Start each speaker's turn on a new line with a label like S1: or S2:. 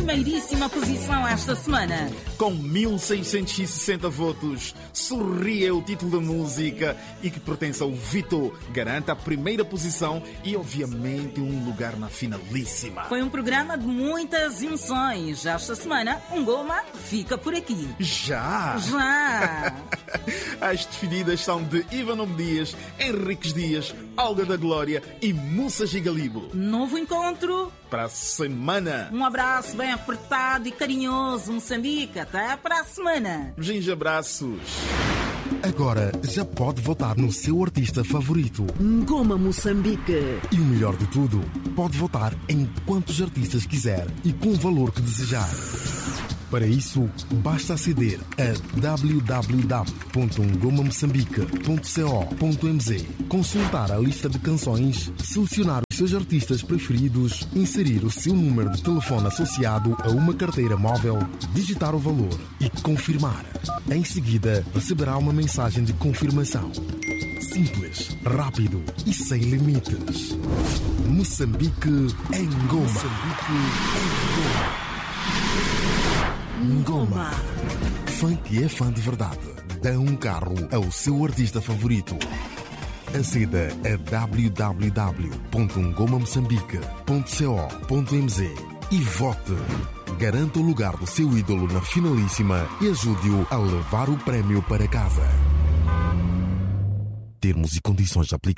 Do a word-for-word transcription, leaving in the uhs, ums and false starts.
S1: primeiríssima posição esta semana.
S2: Com mil seiscentos e sessenta votos, Sorria é o título da música e que pertence ao Vitor. Garante a primeira posição e, obviamente, um lugar na finalíssima.
S1: Foi um programa de muitas emoções. Esta semana, um Goma fica por aqui.
S2: Já?
S1: Já!
S2: As despedidas são de Ivanov Dias, Henriques Dias, Olga da Glória e Mussa Gigalibo.
S1: Novo encontro
S2: para a semana.
S1: Um abraço bem apertado e carinhoso, Moçambique. Até para a semana.
S2: Beijinhos, abraços.
S3: Agora já pode votar no seu artista favorito.
S4: Ngoma Moçambique.
S3: E o melhor de tudo, pode votar em quantos artistas quiser e com o valor que desejar. Para isso, basta aceder a w w w ponto ngoma moçambique ponto co ponto m z, consultar a lista de canções, selecionar os seus artistas preferidos, inserir o seu número de telefone associado a uma carteira móvel, digitar o valor e confirmar. Em seguida, receberá uma mensagem de confirmação. Simples, rápido e sem limites. Moçambique em Ngoma. Moçambique em Ngoma. Ngoma. Fã que é fã de verdade, dá um carro ao seu artista favorito. Aceda a w w w ponto ngoma moçambique ponto co ponto m z e vote. Garanta o lugar do seu ídolo na finalíssima e ajude-o a levar o prémio para casa. Termos e condições aplicados.